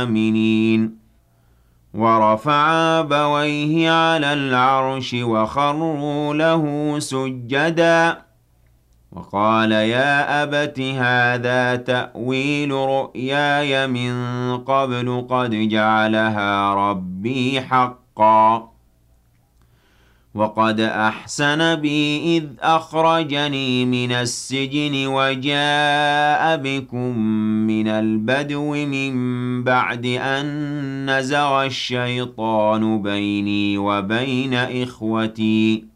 آمنين ورفع أبويه على العرش وخروا له سجدا وقال يا أبت هذا تأويل رؤياي من قبل قد جعلها ربي حقا وقد أحسن بي إذ أخرجني من السجن وجاء بكم من البدو من بعد أن نزغ الشيطان بيني وبين إخوتي